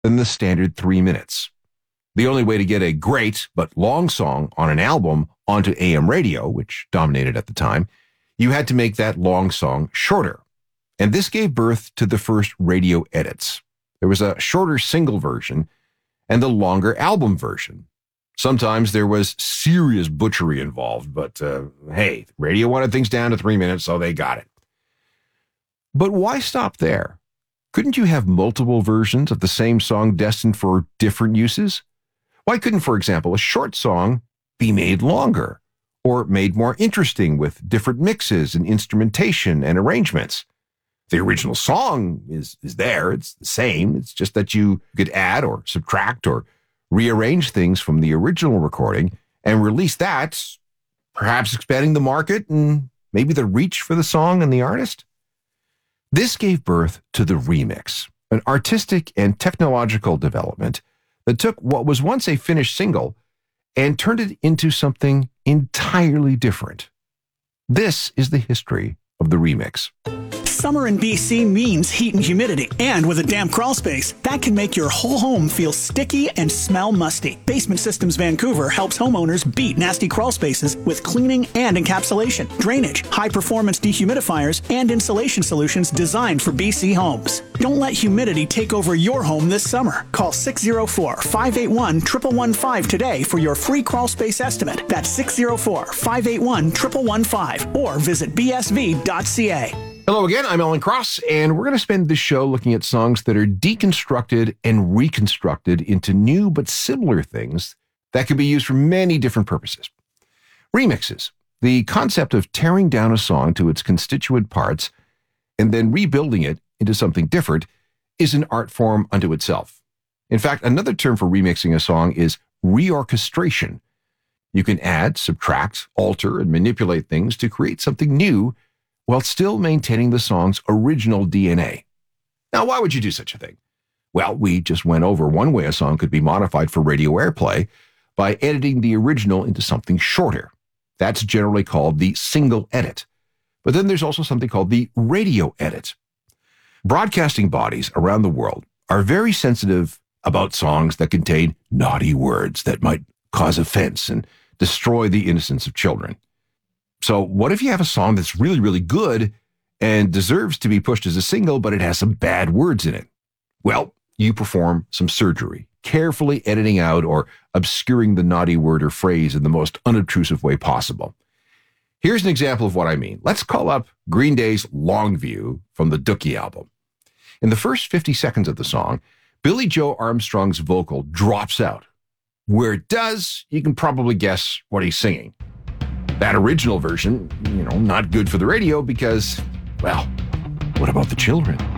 than the standard 3 minutes. The only way to get a great but long song on an album onto AM radio, which dominated at the time, you had to make that long song shorter. And this gave birth to the first radio edits. There was a shorter single version and the longer album version. Sometimes there was serious butchery involved, but hey, radio wanted things down to 3 minutes, so they got it. But why stop there? Couldn't you have multiple versions of the same song destined for different uses? Why couldn't, for example, a short song be made longer or made more interesting with different mixes and instrumentation and arrangements? The original song is there. It's the same. It's just that you could add or subtract or rearrange things from the original recording and release that, perhaps expanding the market and maybe the reach for the song and the artist. This gave birth to the remix, an artistic and technological development that took what was once a finished single and turned it into something entirely different. This is the history of the remix. Summer in BC means heat and humidity, and with a damp crawl space, that can make your whole home feel sticky and smell musty. Basement Systems Vancouver helps homeowners beat nasty crawl spaces with cleaning and encapsulation, drainage, high-performance dehumidifiers, and insulation solutions designed for BC homes. Don't let humidity take over your home this summer. Call 604-581-1115 today for your free crawl space estimate. That's 604-581-1115 or visit bsv.ca. Hello again, I'm Alan Cross, and we're going to spend this show looking at songs that are deconstructed and reconstructed into new but similar things that can be used for many different purposes. Remixes, the concept of tearing down a song to its constituent parts and then rebuilding it into something different, is an art form unto itself. In fact, another term for remixing a song is reorchestration. You can add, subtract, alter, and manipulate things to create something new while still maintaining the song's original DNA. Now, why would you do such a thing? Well, we just went over one way a song could be modified for radio airplay by editing the original into something shorter. That's generally called the single edit. But then there's also something called the radio edit. Broadcasting bodies around the world are very sensitive about songs that contain naughty words that might cause offense and destroy the innocence of children. So what if you have a song that's really, really good and deserves to be pushed as a single, but it has some bad words in it? Well, you perform some surgery, carefully editing out or obscuring the naughty word or phrase in the most unobtrusive way possible. Here's an example of what I mean. Let's call up Green Day's Longview from the Dookie album. In the first 50 seconds of the song, Billie Joe Armstrong's vocal drops out. Where it does, you can probably guess what he's singing. That original version, not good for the radio because, well, what about the children?